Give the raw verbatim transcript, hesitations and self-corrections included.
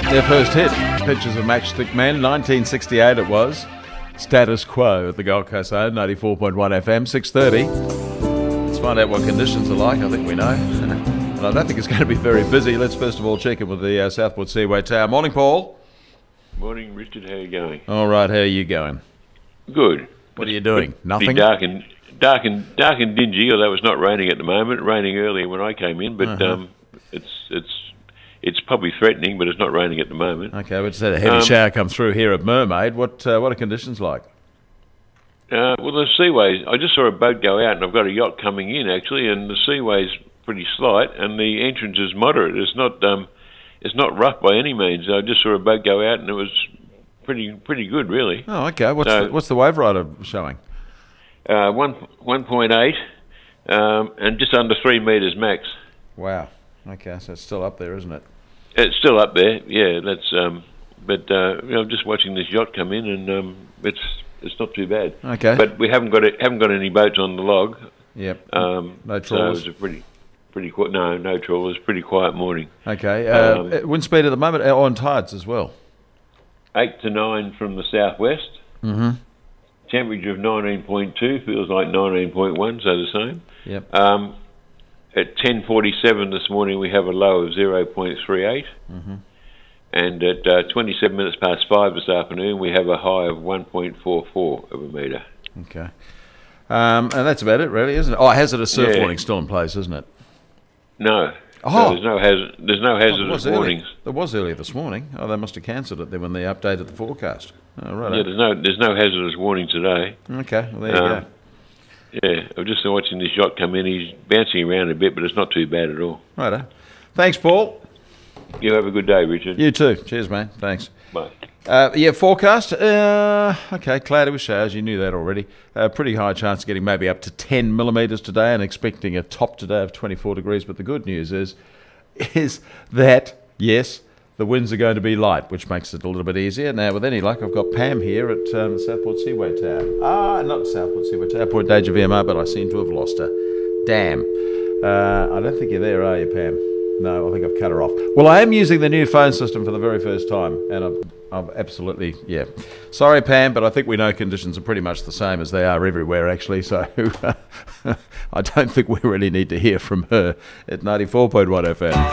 Their first hit, Pictures of Matchstick Men, nineteen sixty-eight it was. Status Quo at the Gold Coast Zone, ninety-four point one F M, six thirty. Let's find out what conditions are like. I think we know. And I don't think it's going to be very busy. Let's first of all check in with the uh, Southport Seaway Tower. Morning, Paul. Morning, Richard. How are you going? All right, how are you going? Good. What are you doing? Pretty Nothing? dark and, dark, and, dark and dingy, although it's not raining at the moment. Raining earlier when I came in, but Uh-huh. um, it's it's it's probably threatening, but it's not raining at the moment. Okay, we just had a heavy Um, shower come through here at Mermaid. What uh, what are conditions like? Uh, well, the seaways, I just saw a boat go out, and I've got a yacht coming in, actually, and the seaway's pretty slight, and the entrance is moderate. It's not um, it's not rough by any means. I just saw a boat go out, and it was pretty pretty good, really. Oh, okay. What's So- the, what's the wave rider showing? Uh, one one point eight, um, and just under three metres max. Wow. Okay, so it's still up there, isn't it? It's still up there, yeah. That's um, but uh, you know, I'm just watching this yacht come in, and um, it's it's not too bad. Okay. But we haven't got it, haven't got any boats on the log. Yep. Um, No so trawlers? it's a pretty pretty quiet. No, no trawlers. Pretty quiet morning. Okay. Uh, Um, uh, wind speed at the moment uh, on tides as well. Eight to nine from the southwest. Mm-hmm. Temperature of nineteen point two. Feels like nineteen point one. So the same. Yep. Um, at ten forty-seven this morning, we have a low of zero point three eight. Mm-hmm. And at uh, twenty-seven minutes past five this afternoon, we have a high of one point four four of a metre. Okay. Um, and that's about it, really, isn't it? Oh, hazardous surf Yeah. warning still in place, isn't it? No. Oh. So there's no hazard. There's no Oh, there hazardous was early- warnings. There was earlier this morning. Oh, they must have cancelled it then when they updated the forecast. Oh, right. Yeah, there's no there's no hazardous warning today. Okay, well, there you Um, go. Yeah, I'm just watching this yacht come in. He's bouncing around a bit, but it's not too bad at all. Righto. Thanks, Paul. You have a good day, Richard. You too. Cheers, mate. Thanks. Bye. Uh, yeah, forecast. Uh, okay, cloudy with showers. You knew that already. Uh, pretty high chance of getting maybe up to ten millimetres today, and expecting a top today of twenty-four degrees. But the good news is, is that yes, the winds are going to be light, which makes it a little bit easier. Now, with any luck, I've got Pam here at um, the Southport Seaway Tower. Ah, not Southport Seaway Tower, Point Danger V M R, but I seem to have lost her. Damn. Uh, I don't think you're there, are you, Pam? No, I think I've cut her off. Well, I am using the new phone system for the very first time, and I've, I've absolutely, yeah. Sorry, Pam, but I think we know conditions are pretty much the same as they are everywhere, actually, so I don't think we really need to hear from her at ninety-four point one F M.